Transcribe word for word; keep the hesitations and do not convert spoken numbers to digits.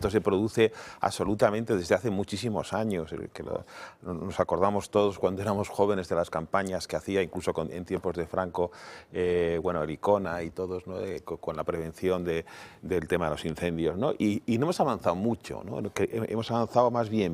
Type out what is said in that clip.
esto se produce absolutamente desde hace muchísimos años, que lo, nos acordamos todos cuando éramos jóvenes de las campañas que hacía, incluso con, en tiempos de Franco, eh, bueno, el ICONA y todos, ¿no? Eh, con, con la prevención de, del tema de los incendios, ¿no? Y, y no hemos avanzado mucho, ¿no? Que hemos avanzado más bien